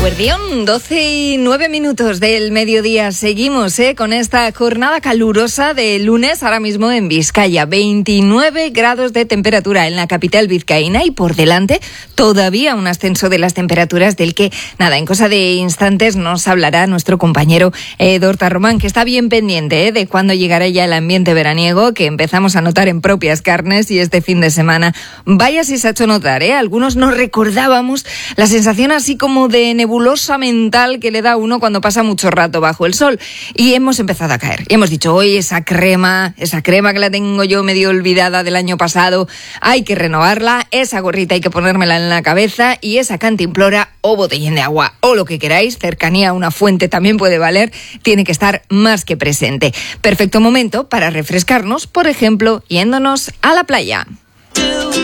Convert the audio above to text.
Guardión, 12:09 del mediodía. Seguimos con esta jornada calurosa de lunes, ahora mismo en Vizcaya. 29 grados de temperatura en la capital vizcaína y por delante todavía un ascenso de las temperaturas del que, en cosa de instantes nos hablará nuestro compañero Dorta Román, que está bien pendiente de cuándo llegará ya el ambiente veraniego que empezamos a notar en propias carnes y este fin de semana. Vaya si se ha hecho notar, algunos no recordábamos la sensación así como de nebulosa mental que le da a uno cuando pasa mucho rato bajo el sol. Y hemos empezado a caer. Y hemos dicho, hoy esa crema que la tengo yo medio olvidada del año pasado, hay que renovarla, esa gorrita hay que ponérmela en la cabeza y esa cantimplora o botellín de agua o lo que queráis, cercanía a una fuente también puede valer, tiene que estar más que presente. Perfecto momento para refrescarnos, por ejemplo, yéndonos a la playa.